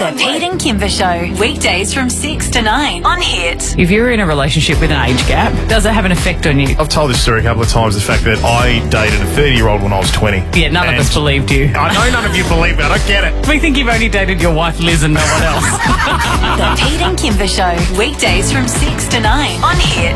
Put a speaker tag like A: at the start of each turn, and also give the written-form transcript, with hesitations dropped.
A: The Pete and Kimber Show, weekdays from 6 to 9 on Hit.
B: If you're in a relationship with an age gap, does it have an effect on you?
C: I've told this story a couple of times, the fact that I dated a 30-year-old when I was 20.
B: Yeah, none of us believed you.
C: I know none of you believe me. I don't get it.
B: We think you've only dated your wife Liz and no one else.
A: The Pete and Kimber Show, weekdays from 6 to 9 on Hit.